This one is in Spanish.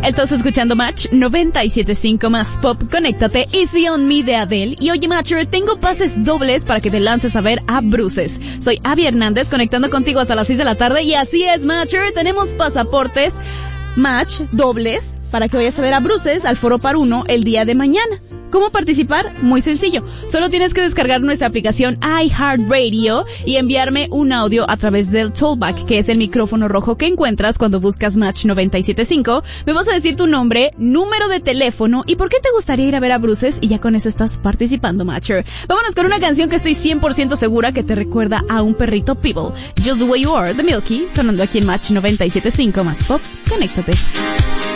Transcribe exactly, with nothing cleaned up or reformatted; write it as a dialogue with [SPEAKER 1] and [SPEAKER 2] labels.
[SPEAKER 1] Estás escuchando Match noventa y siete punto cinco más Pop. Conéctate, Easy on Me de Adele. Y oye, Matcher, tengo pases dobles para que te lances a ver a Bruces. Soy Abby Hernández, conectando contigo hasta las seis de la tarde. Y así es, Matcher, tenemos pasaportes Match dobles para que vayas a ver a Bruces al Foro Par Uno el día de mañana. ¿Cómo participar? Muy sencillo. Solo tienes que descargar nuestra aplicación iHeartRadio y enviarme un audio a través del Tollback, que es el micrófono rojo que encuentras cuando buscas Match noventa y siete punto cinco. Me vas a decir tu nombre, número de teléfono y por qué te gustaría ir a ver a Bruces, y ya con eso estás participando, Matcher. Vámonos con una canción que estoy cien por ciento segura que te recuerda a un perrito Peeble. Just the Way You Are, The Milky, sonando aquí en Match noventa y siete punto cinco más Pop. Conéctate.